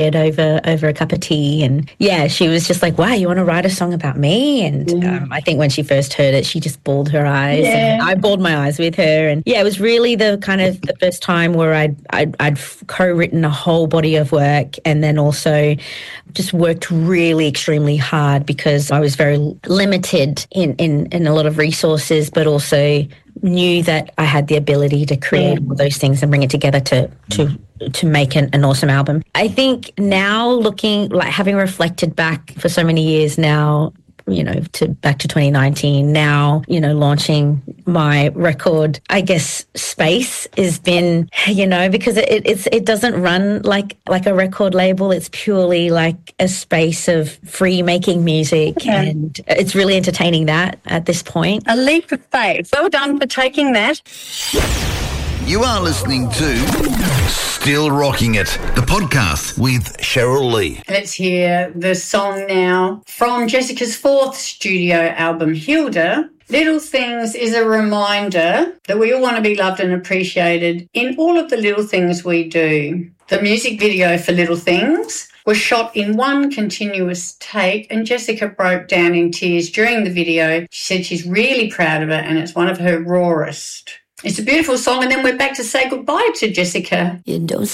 over a cup of tea. And yeah, she was just like, wow, you want to write a song about me? And I think when she first heard it, she just bawled her eyes. Yeah. And I bawled my eyes with her. And yeah, it was really the first time where I'd co-written a whole body of work, and then also just worked really extremely hard because I was very limited in a lot of resources, but also knew that I had the ability to create all those things and bring it together to make an awesome album. I think now looking, like having reflected back for so many years now, back to 2019, now, launching my record, I guess Space has been, because it doesn't run like a record label. It's purely like a space of free making music, and it's really entertaining that at this point. A leap of faith. Well done for taking that. You are listening to Still Rocking It, the podcast with Cheryl Lee. Let's hear the song now from Jessica's fourth studio album, Hilda. Little Things is a reminder that we all want to be loved and appreciated in all of the little things we do. The music video for Little Things was shot in one continuous take, and Jessica broke down in tears during the video. She said she's really proud of it and it's one of her rawest. It's a beautiful song, and then we're back to say goodbye to Jessica. You don't